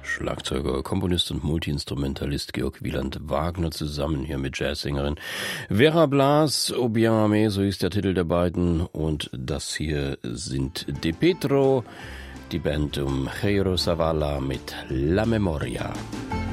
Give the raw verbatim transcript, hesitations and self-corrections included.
Schlagzeuger, Komponist und Multiinstrumentalist Georg Wieland Wagner zusammen hier mit Jazzsängerin Vera Blas. O Bien, so ist der Titel der beiden. Und das hier sind De Petro, die Band um Jairo Zavala mit La Memoria.